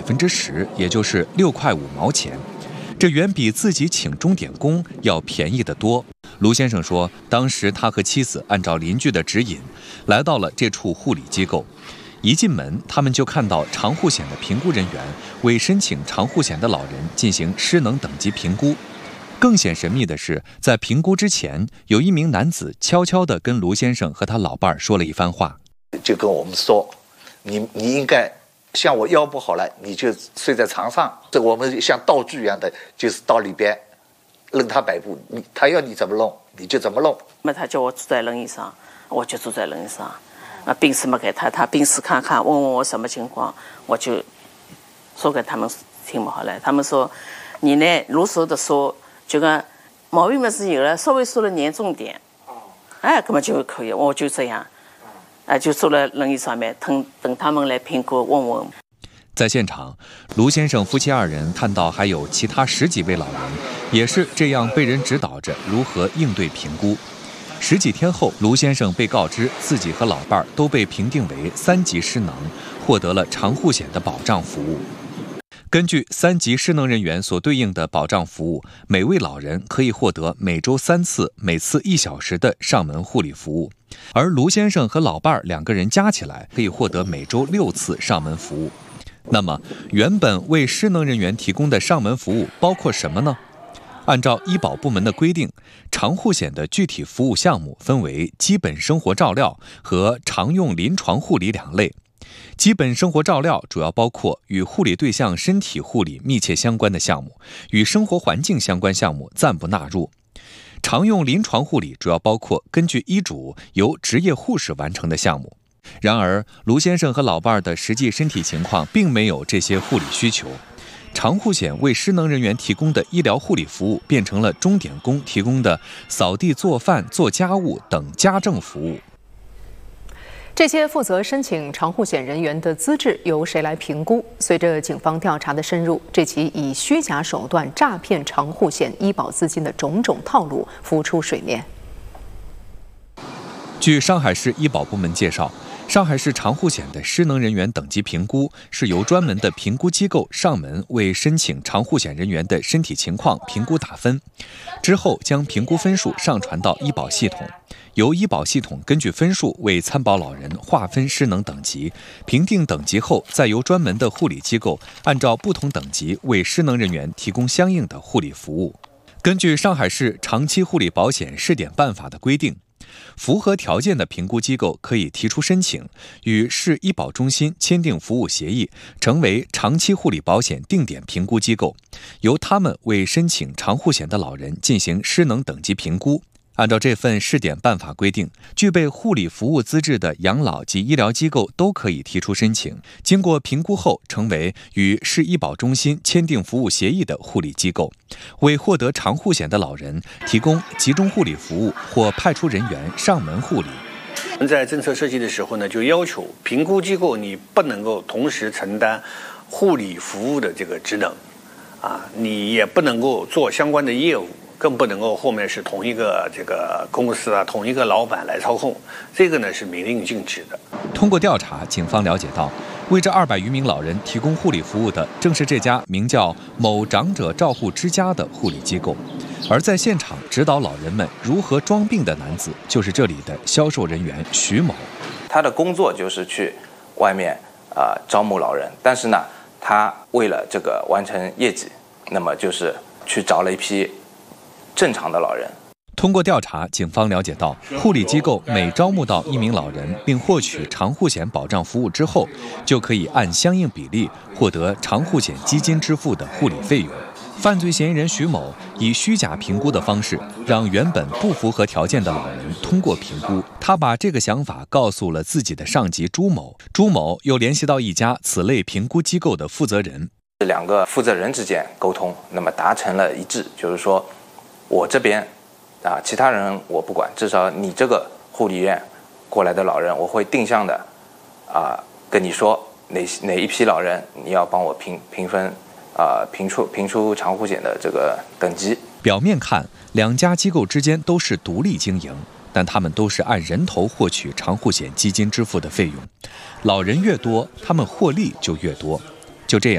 10%，也就是6块5毛钱。这远比自己请钟点工要便宜得多。卢先生说，当时他和妻子按照邻居的指引，来到了这处护理机构。一进门，他们就看到长护险的评估人员为申请长护险的老人进行失能等级评估。更显神秘的是，在评估之前，有一名男子悄悄地跟卢先生和他老伴儿说了一番话， 就跟我们说，你应该像我腰不好了，你就睡在床上。这我们像道具一样的，就是到里边任他摆布，他要你怎么弄你就怎么弄。 那他叫我坐在轮椅上，我就坐在轮椅上。病史没给他，他病史看看，问我什么情况，我就说给他们听不好来。他们说你呢，如实的说，这个毛病嘛是有了，稍微说了严重点，根本就可以。我就这样，就坐在轮椅上面，等他们来评估问问。 在现场，卢先生夫妻2人看到还有其他10几位老人，也是这样被人指导着如何应对评估。10几天后，卢先生被告知自己和老伴儿都被评定为3级失能，获得了长护险的保障服务。根据3级失能人员所对应的保障服务，每位老人可以获得每周3次，每次1小时的上门护理服务，而卢先生和老伴儿2个人加起来可以获得每周6次上门服务。那么，原本为失能人员提供的上门服务包括什么呢？按照医保部门的规定，长护险的具体服务项目分为基本生活照料和常用临床护理2类。基本生活照料主要包括与护理对象身体护理密切相关的项目，与生活环境相关项目暂不纳入。常用临床护理主要包括根据医嘱由执业护士完成的项目。然而，卢先生和老伴儿的实际身体情况并没有这些护理需求。长护险为失能人员提供的医疗护理服务变成了钟点工提供的扫地、做饭、做家务等家政服务。 这些负责申请长护险人员的资质由谁来评估？随着警方调查的深入，这起以虚假手段诈骗长护险医保资金的种种套路浮出水面。 据上海市医保部门介绍，上海市长护险的失能人员等级评估是由专门的评估机构上门为申请长护险人员的身体情况评估打分，之后将评估分数上传到医保系统，由医保系统根据分数为参保老人划分失能等级，评定等级后，再由专门的护理机构按照不同等级为失能人员提供相应的护理服务。根据上海市长期护理保险试点办法的规定，符合条件的评估机构可以提出申请，与市医保中心签订服务协议，成为长期护理保险定点评估机构，由他们为申请长护险的老人进行失能等级评估。按照这份试点办法规定，具备护理服务资质的养老及医疗机构都可以提出申请，经过评估后成为与市医保中心签订服务协议的护理机构，为获得长护险的老人提供集中护理服务或派出人员上门护理。 我们在政策设计的时候呢，就要求评估机构你不能够同时承担护理服务的这个职能，你也不能够做相关的业务，更不能够后面是同一个这个公司同一个老板来操控，这个呢是明令禁止的。 通过调查，警方了解到，为这200余名老人提供护理服务的正是这家名叫某长者照护之家的护理机构，而在现场指导老人们如何装病的男子就是这里的销售人员徐某。 他的工作就是去外面招募老人，但是呢，他为了这个完成业绩，那么就是去找了一批正常的老人。 通过调查，警方了解到，护理机构每招募到1名老人并获取长护险保障服务之后，就可以按相应比例获得长护险基金支付的护理费用。犯罪嫌疑人徐某以虚假评估的方式，让原本不符合条件的老人通过评估。他把这个想法告诉了自己的上级朱某，朱某又联系到一家此类评估机构的负责人。 2个负责人之间沟通，那么达成了一致，就是说我这边其他人我不管，至少你这个护理院过来的老人，我会定向的跟你说哪一批老人你要帮我评分评出长护险的这个等级。 表面看，2家机构之间都是独立经营，但他们都是按人头获取长护险基金支付的费用。老人越多，他们获利就越多。就这样。